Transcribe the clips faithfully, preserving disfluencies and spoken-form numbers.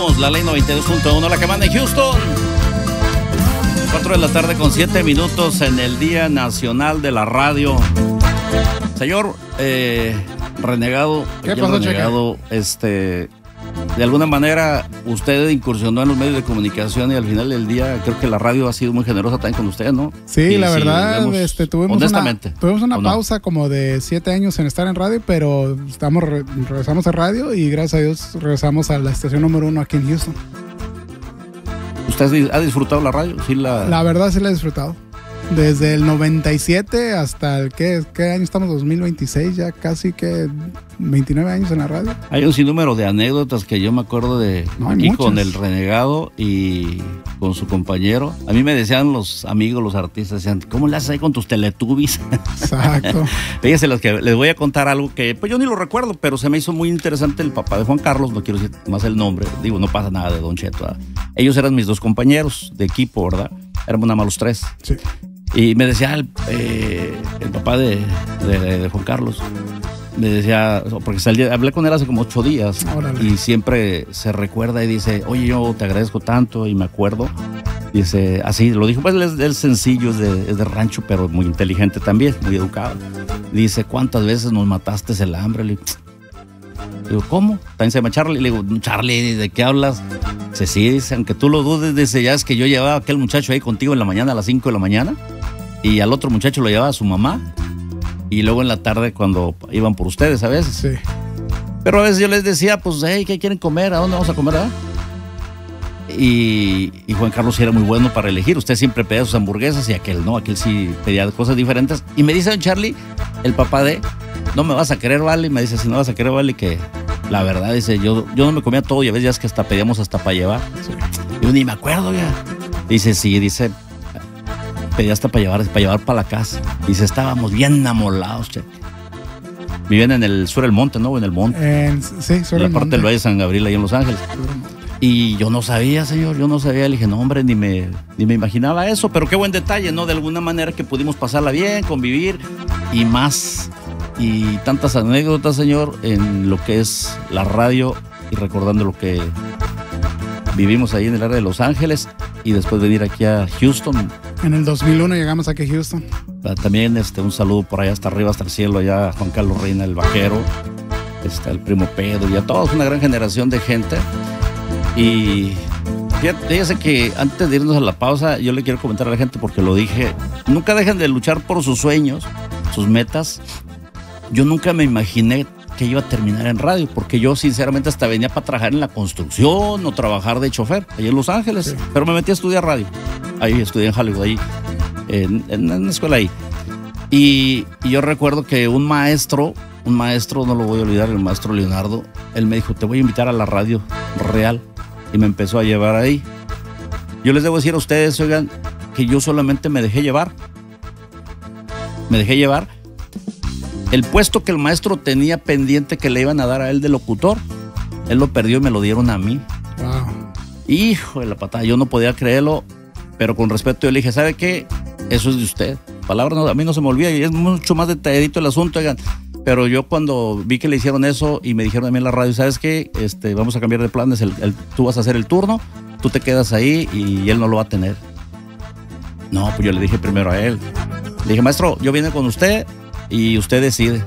Somos la ley noventa y dos punto uno, la que manda en Houston. cuatro de la tarde con siete minutos en el Día Nacional de la Radio. Señor eh, Renegado, ¿Qué pasó, Renegado, este, de alguna manera usted incursionó en los medios de comunicación y al final del día creo que la radio ha sido muy generosa también con usted, ¿no? Sí, y la si verdad, vemos, este, tuvimos honestamente, una, tuvimos una no? pausa como de siete años en estar en radio, pero estamos re, regresamos a radio y gracias a Dios regresamos a la estación número uno aquí en Houston. ¿Usted ha disfrutado la radio? Sí, la... la verdad sí la he disfrutado. Desde el noventa y siete hasta el, ¿qué, qué año estamos? dos mil veintiséis, ya casi que veintinueve años en la radio. Hay un sinnúmero de anécdotas que yo me acuerdo de no, aquí muchas. Con el Renegado y con su compañero. A mí me decían los amigos, los artistas, decían, ¿cómo le haces ahí con tus Teletubbies? Exacto. Fíjense, los que les voy a contar algo que pues yo ni lo recuerdo, pero se me hizo muy interesante. El papá de Juan Carlos, no quiero decir más el nombre, digo, no pasa nada de Don Cheto, ¿verdad? Ellos eran mis dos compañeros de equipo, ¿verdad? Éramos nada más los tres. Sí. Y me decía el, eh, el papá de, de, de Juan Carlos, me decía, porque salí, hablé con él hace como ocho días. Órale. Y siempre se recuerda y dice, oye, yo te agradezco tanto y me acuerdo. Dice, así lo dijo, pues él es, es sencillo, es de, es de rancho, pero muy inteligente también, muy educado. Dice, ¿cuántas veces nos mataste el hambre? Le digo, ¿cómo? También se llama Charlie. Le digo, Charlie, ¿de qué hablas? Dice, sí, dice, aunque tú lo dudes, dice, ya es que yo llevaba a aquel muchacho ahí contigo en la mañana a las cinco de la mañana y al otro muchacho lo llevaba a su mamá y luego en la tarde cuando iban por ustedes a veces. Sí. Pero a veces yo les decía, pues, hey, ¿qué quieren comer? ¿A dónde vamos a comer? ¿Ah? Y, y Juan Carlos sí era muy bueno para elegir. Usted siempre pedía sus hamburguesas y aquel no, aquel sí pedía cosas diferentes. Y me dice don Charlie, el papá de, no me vas a querer, vale. Y me dice, si no vas a querer, vale, que la verdad, dice, yo, yo no me comía todo y a veces ya es que hasta pedíamos hasta para llevar. Sí. Yo ni me acuerdo ya. Dice, sí, dice, pedía hasta para llevar, para llevar para la casa. Dice, estábamos bien amolados, che. Vivían en el sur del monte, ¿no? En el monte. En, sí, sur en la del parte monte. del Valle de San Gabriel, ahí en Los Ángeles. Y yo no sabía, señor, yo no sabía. Le dije, no, hombre, ni me, ni me imaginaba eso. Pero qué buen detalle, ¿no? De alguna manera que pudimos pasarla bien, convivir y más. Y tantas anécdotas, señor, en lo que es la radio y recordando lo que vivimos ahí en el área de Los Ángeles y después venir aquí a Houston. En el dos mil uno llegamos aquí a Houston. También este, un saludo por allá hasta arriba, hasta el cielo, allá a Juan Carlos Reina, el vaquero, está el primo Pedro y a todos, una gran generación de gente. Y fíjese que antes de irnos a la pausa, yo le quiero comentar a la gente, porque lo dije, nunca dejen de luchar por sus sueños, sus metas. Yo nunca me imaginé que iba a terminar en radio, porque yo sinceramente hasta venía para trabajar en la construcción o trabajar de chofer, allá en Los Ángeles, sí. Pero me metí a estudiar radio, ahí estudié en Hollywood, ahí, en, en, en una escuela ahí. Y, y yo recuerdo que un maestro, un maestro, no lo voy a olvidar, el maestro Leonardo, él me dijo, te voy a invitar a la radio real, y me empezó a llevar ahí. Yo les debo decir a ustedes, oigan, que yo solamente me dejé llevar, me dejé llevar. El puesto que el maestro tenía pendiente que le iban a dar a él de locutor, él lo perdió y me lo dieron a mí. Wow. Hijo de la patada, yo no podía creerlo, pero con respeto yo le dije, ¿sabe qué? Eso es de usted. Palabras no, a mí no se me olvida y es mucho más detalladito el asunto, oigan. Pero yo cuando vi que le hicieron eso y me dijeron a mí en la radio, ¿sabes qué? Este, vamos a cambiar de planes, el, el, tú vas a hacer el turno, tú te quedas ahí y él no lo va a tener. No, pues yo le dije primero a él. Le dije, maestro, yo vine con usted y usted decide.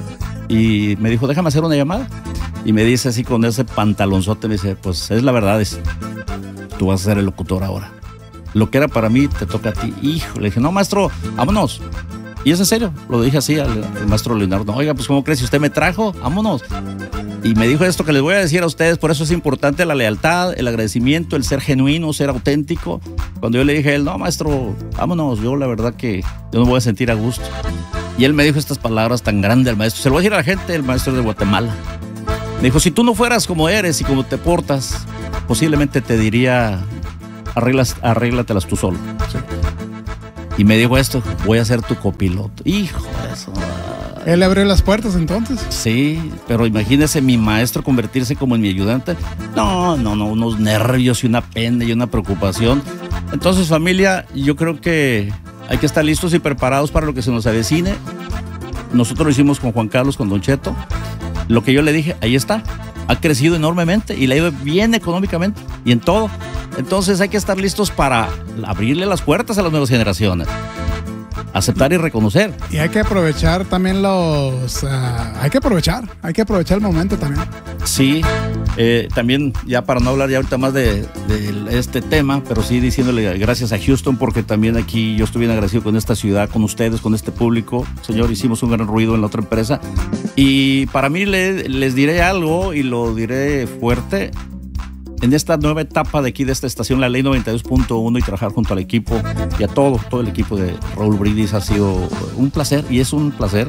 Y me dijo, déjame hacer una llamada. Y me dice así con ese pantalonzote, me dice, pues es la verdad, es, tú vas a ser el locutor ahora. Lo que era para mí te toca a ti. Hijo, le dije, no, maestro, vámonos. Y es en serio, lo dije así al, al maestro Leonardo. Oiga, pues ¿cómo crees? Si usted me trajo, vámonos. Y me dijo esto que les voy a decir a ustedes, por eso es importante la lealtad, el agradecimiento, el ser genuino, ser auténtico. Cuando yo le dije a él, no, maestro, vámonos, yo la verdad que yo no me voy a sentir a gusto. Y él me dijo estas palabras tan grandes, el maestro. Se lo voy a decir a la gente, el maestro de Guatemala. Me dijo, si tú no fueras como eres y como te portas, posiblemente te diría, arreglas, arréglatelas tú solo. Sí. Y me dijo esto, voy a ser tu copiloto. Hijo de eso. ¿Él le abrió las puertas entonces? Sí, pero imagínese mi maestro convertirse como en mi ayudante. No, no, no, unos nervios y una pena y una preocupación. Entonces, familia, yo creo que hay que estar listos y preparados para lo que se nos avecine. Nosotros lo hicimos con Juan Carlos, con Don Cheto. Lo que yo le dije, ahí está. ha crecido enormemente y le ha ido bien económicamente y en todo. Entonces hay que estar listos para abrirle las puertas a las nuevas generaciones. Aceptar y reconocer. Y hay que aprovechar también los... Uh, hay que aprovechar, hay que aprovechar el momento también. Sí, eh, también ya para no hablar ya ahorita más de, de este tema, pero sí diciéndole gracias a Houston, porque también aquí yo estoy bien agradecido con esta ciudad, con ustedes, con este público. Señor, hicimos un gran ruido en la otra empresa. Y para mí le, les diré algo y lo diré fuerte. En esta nueva etapa de aquí de esta estación, la ley noventa y dos punto uno, y trabajar junto al equipo y a todo, todo el equipo de Raúl Brindis ha sido un placer, y es un placer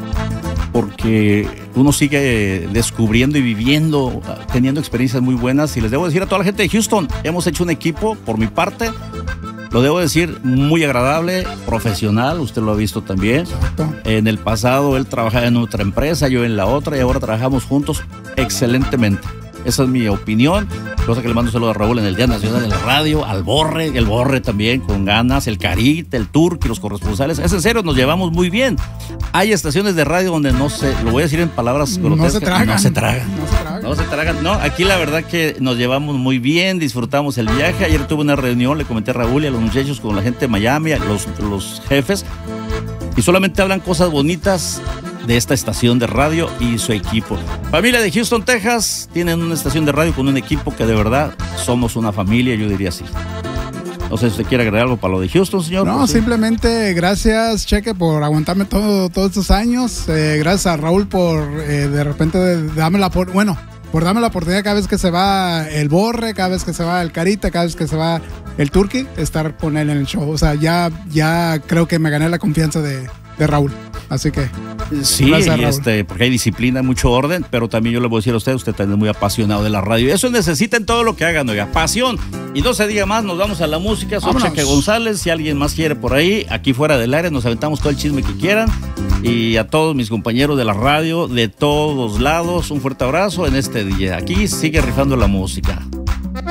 porque uno sigue descubriendo y viviendo, teniendo experiencias muy buenas. Y les debo decir a toda la gente de Houston, hemos hecho un equipo, por mi parte, lo debo decir, muy agradable, profesional, usted lo ha visto también. Exacto. En el pasado él trabajaba en otra empresa, yo en la otra, y ahora trabajamos juntos excelentemente. Esa es mi opinión. Cosa que le mando un saludo a Raúl en el Día Nacional de la Radio, al Borre, el Borre también con ganas, el Carita, el Turqui, los corresponsales. Es en serio, nos llevamos muy bien. Hay estaciones de radio donde no se, lo voy a decir en palabras grotescas, no se tragan. No se tragan. No se tragan. No se tragan. No, aquí la verdad que nos llevamos muy bien, disfrutamos el viaje. Ayer tuve una reunión, le comenté a Raúl y a los muchachos con la gente de Miami, a los, los jefes, y solamente hablan cosas bonitas de esta estación de radio y su equipo. Familia de Houston, Texas, tienen una estación de radio con un equipo que de verdad somos una familia, yo diría así. No sé si usted quiere agregar algo para lo de Houston, señor. No, pues, simplemente gracias, Cheque, por aguantarme todo, todos estos años. Eh, gracias a Raúl por eh, de repente de, darme la por, bueno, por darme la oportunidad cada vez que se va el Borre, cada vez que se va el Carita, cada vez que se va el Turqui, estar con él en el show. O sea, ya, ya creo que me gané la confianza de, de Raúl. Así que sí, y este, porque hay disciplina, mucho orden, pero también yo le voy a decir a usted, usted también es muy apasionado de la radio. Eso necesita en todo lo que hagan, oiga, pasión. Y no se diga más, nos vamos a la música. Soy Cheque González, si alguien más quiere por ahí, aquí fuera del área, nos aventamos todo el chisme que quieran. Y a todos mis compañeros de la radio, de todos lados, un fuerte abrazo en este día. Aquí sigue rifando la música.